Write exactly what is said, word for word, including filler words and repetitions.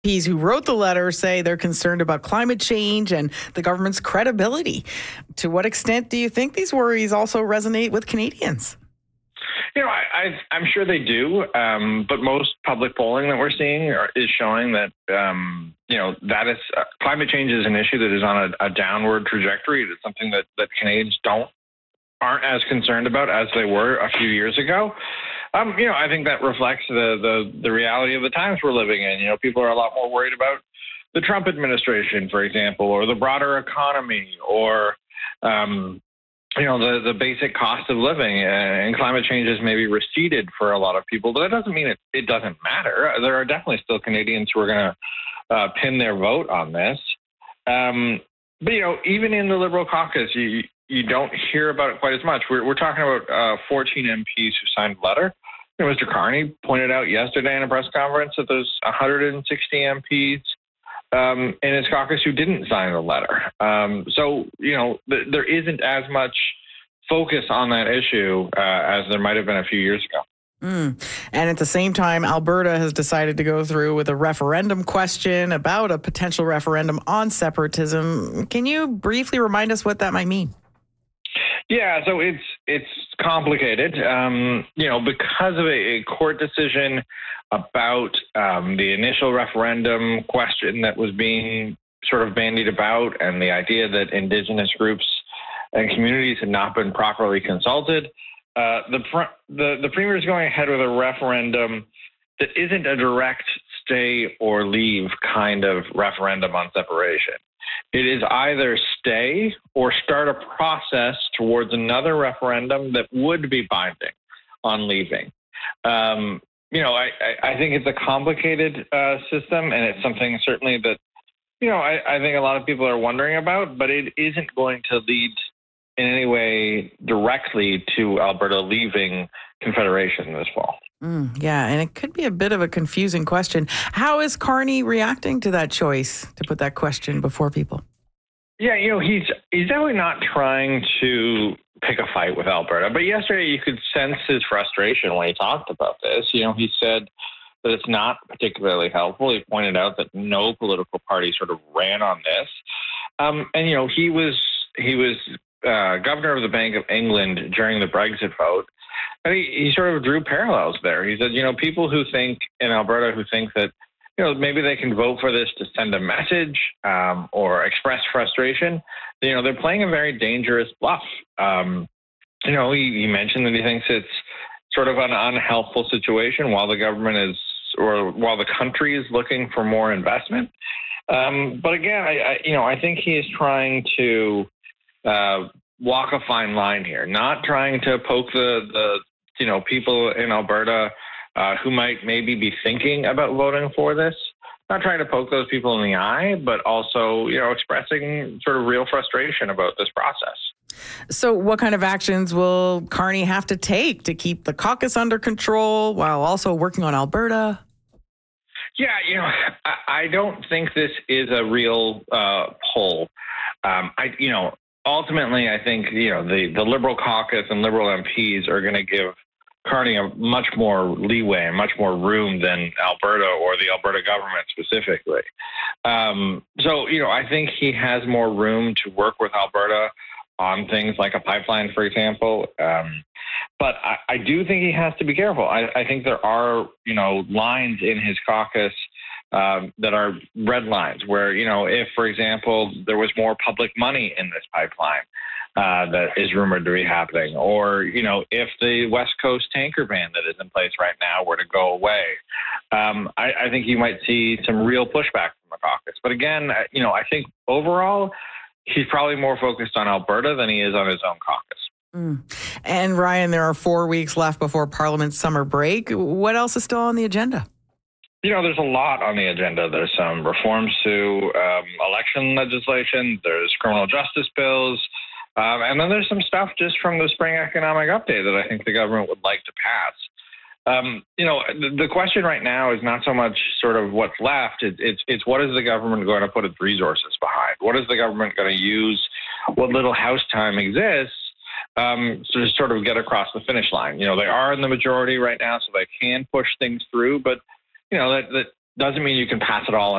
Ps who wrote the letter say they're concerned about climate change and the government's credibility. To what extent do you think these worries also resonate with Canadians? You know, I, I, I'm sure they do, um, but most public polling that we're seeing are, is showing that, um, you know, that is uh, climate change is an issue that is on a, a downward trajectory. It's something that, that Canadians don't aren't as concerned about as they were a few years ago. Um, you know, I think that reflects the, the the reality of the times we're living in. You know, people are a lot more worried about the Trump administration, for example, or the broader economy, or um, you know, the, the basic cost of living, and climate change has maybe receded for a lot of people, but that doesn't mean it, it doesn't matter. There are definitely still Canadians who are going to uh, pin their vote on this. Um, but, you know, even in the Liberal caucus, you you don't hear about it quite as much. We're, we're talking about uh, fourteen M Ps who signed the letter. You know, Mister Carney pointed out yesterday in a press conference that there's one hundred sixty M Ps Um, in his caucus who didn't sign the letter. Um, so, you know, th- there isn't as much focus on that issue uh, as there might have been a few years ago. Mm. And at the same time, Alberta has decided to go through with a referendum question about a potential referendum on separatism. Can you briefly remind us what that might mean? Yeah, so it's it's complicated, um, you know, because of a, a court decision about um, the initial referendum question that was being sort of bandied about, and the idea that Indigenous groups and communities had not been properly consulted. Uh, the, the the Premier is going ahead with a referendum that isn't a direct stay or leave kind of referendum on separation. It is either stay or start a process towards another referendum that would be binding on leaving. Um, you know, I, I think it's a complicated uh, system, and it's something certainly that, you know, I, I think a lot of people are wondering about, but it isn't going to lead in any way directly to Alberta leaving Confederation this fall. Mm, yeah, and it could be a bit of a confusing question. How is Carney reacting to that choice to put that question before people? Yeah, you know, he's he's definitely not trying to pick a fight with Alberta. But yesterday you could sense his frustration when he talked about this. You know, he said that it's not particularly helpful. He pointed out that no political party sort of ran on this. Um, and, you know, he was he was uh, governor of the Bank of England during the Brexit vote. And he, he sort of drew parallels there. He said, you know, people who think in Alberta who think that, you know, maybe they can vote for this to send a message um, or express frustration, you know, they're playing a very dangerous bluff. Um, you know, he, he mentioned that he thinks it's sort of an unhelpful situation while the government is, or while the country is looking for more investment. Um, but again, I, I, you know, I think he is trying to uh, walk a fine line here, not trying to poke the, the you know, people in Alberta uh, who might maybe be thinking about voting for this, not trying to poke those people in the eye, but also, you know, expressing sort of real frustration about this process. So what kind of actions will Carney have to take to keep the caucus under control while also working on Alberta? Yeah, you know, I, I don't think this is a real uh, poll. Um, I, you know, ultimately, I think, you know, the, the Liberal caucus and Liberal M Ps are going to give Carney a much more leeway and much more room than Alberta or the Alberta government specifically. Um, so, you know, I think he has more room to work with Alberta on things like a pipeline, for example. Um, but I, I do think he has to be careful. I, I think there are, you know, lines in his caucus Um, that are red lines where, you know, if, for example, there was more public money in this pipeline uh, that is rumored to be happening, or, you know, if the West Coast tanker ban that is in place right now were to go away, um, I, I think you might see some real pushback from the caucus. But again, you know, I think overall, he's probably more focused on Alberta than he is on his own caucus. Mm. And Ryan, there are four weeks left before Parliament's summer break. What else is still on the agenda? You know, there's a lot on the agenda. There's some reforms to um, election legislation. There's criminal justice bills. Um, and then there's some stuff just from the spring economic update that I think the government would like to pass. Um, you know, the, the question right now is not so much sort of what's left. It, it's, it's what is the government going to put its resources behind? What is the government going to use what little house time exists um, to sort of get across the finish line? You know, they are in the majority right now, so they can push things through, but you know, that, that doesn't mean you can pass it all